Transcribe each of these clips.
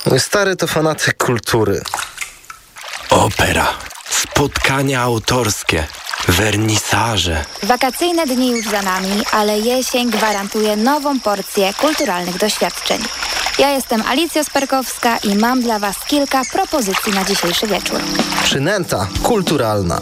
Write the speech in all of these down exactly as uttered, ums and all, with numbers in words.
Mój stary to fanatyk kultury. Opera, spotkania autorskie, wernisaże. Wakacyjne dni już za nami, ale jesień gwarantuje nową porcję kulturalnych doświadczeń. Ja jestem Alicja Sperkowska i mam dla Was kilka propozycji na dzisiejszy wieczór. Przynęta kulturalna.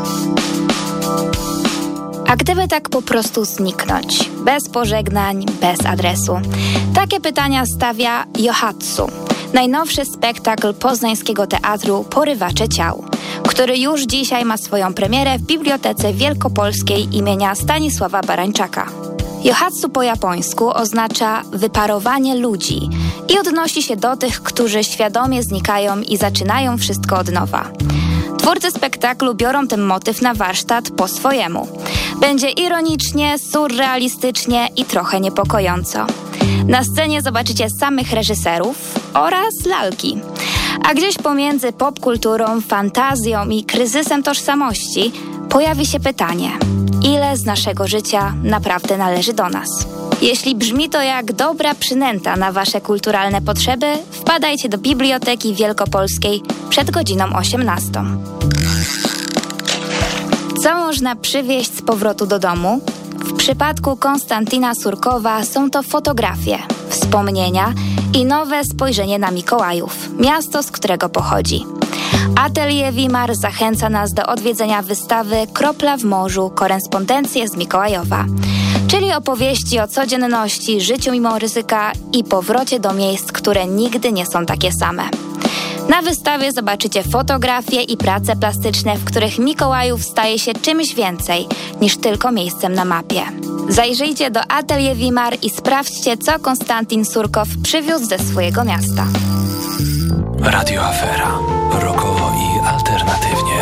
A gdyby tak po prostu zniknąć, bez pożegnań, bez adresu? Takie pytania stawia Yohatsu, najnowszy spektakl poznańskiego teatru Porywacze Ciał, który już dzisiaj ma swoją premierę w Bibliotece Wielkopolskiej imienia Stanisława Barańczaka. Yohatsu po japońsku oznacza wyparowanie ludzi i odnosi się do tych, którzy świadomie znikają i zaczynają wszystko od nowa. Twórcy spektaklu biorą ten motyw na warsztat po swojemu. Będzie ironicznie, surrealistycznie i trochę niepokojąco. Na scenie zobaczycie samych reżyserów oraz lalki. A gdzieś pomiędzy popkulturą, fantazją i kryzysem tożsamości pojawi się pytanie: ile z naszego życia naprawdę należy do nas? Jeśli brzmi to jak dobra przynęta na Wasze kulturalne potrzeby, wpadajcie do Biblioteki Wielkopolskiej przed godziną osiemnastą. Co można przywieźć z powrotu do domu? W przypadku Konstantina Surkowa są to fotografie, wspomnienia i nowe spojrzenie na Mikołajów, miasto, z którego pochodzi. Atelier Wimar zachęca nas do odwiedzenia wystawy Kropla w morzu, korespondencje z Mikołajowa, czyli opowieści o codzienności, życiu mimo ryzyka i powrocie do miejsc, które nigdy nie są takie same. Na wystawie zobaczycie fotografie i prace plastyczne, w których Mikołajów staje się czymś więcej niż tylko miejscem na mapie. Zajrzyjcie do Atelier Wimar i sprawdźcie, co Konstantin Surkow przywiózł ze swojego miasta. Radio Afera. Rokowo i alternatywnie.